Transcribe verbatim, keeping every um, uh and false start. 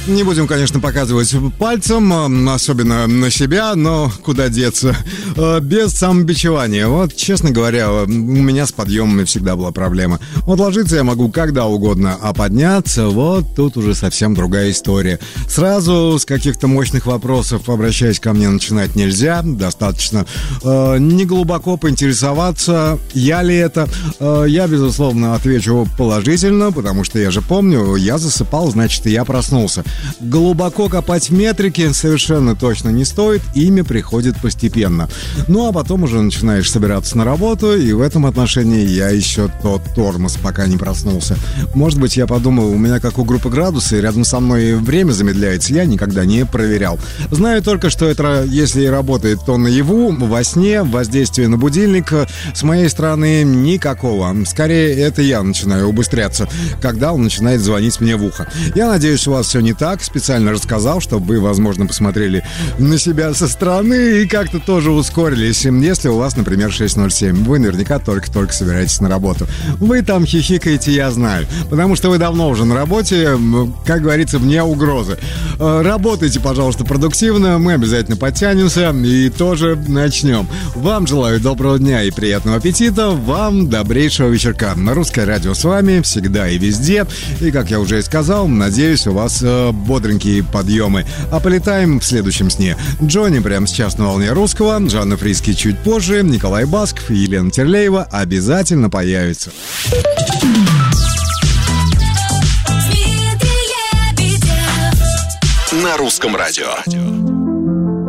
Не будем, конечно, показывать пальцем, особенно на себя, но куда деться. Без самобичевания. Вот, честно говоря, у меня с подъемами всегда была проблема. Вот ложиться я могу когда угодно, а подняться, вот тут уже совсем другая история. Сразу с каких-то мощных вопросов, обращаясь ко мне, начинать нельзя. Достаточно э, неглубоко поинтересоваться, я ли это. Э, я, безусловно, отвечу положительно, потому что я же помню, я засыпал, значит, и я проснулся. Глубоко копать в метрике совершенно точно не стоит, имя приходит постепенно. Ну, а потом уже начинаешь собираться на работу, и в этом отношении я еще тот тормоз, пока не проснулся. Может быть, я подумал, у меня как у группы градусы, и рядом со мной время замедляется, я никогда не проверял. Знаю только, что это, если и работает, то наяву, во сне, воздействие на будильник с моей стороны никакого. Скорее, это я начинаю убыстряться, когда он начинает звонить мне в ухо. Я надеюсь, у вас все не так, специально рассказал, чтобы вы, возможно, посмотрели на себя со стороны и как-то тоже ускорились. Если у вас, например, шесть ноль семь, вы наверняка только-только собираетесь на работу. Вы там хихикаете, я знаю, потому что вы давно уже на работе, как говорится, вне угрозы. Работайте, пожалуйста, продуктивно, мы обязательно подтянемся и тоже начнем. Вам желаю доброго дня и приятного аппетита, вам добрейшего вечерка. На Русское радио с вами всегда и везде. И, как я уже и сказал, надеюсь, у вас э, бодренькие подъемы. А полетаем в следующем сне. Джонни прямо сейчас на волне русского, Жанна Фриске чуть позже, Николай Басков и Елена Терлеева обязательно появятся. На Русском радио.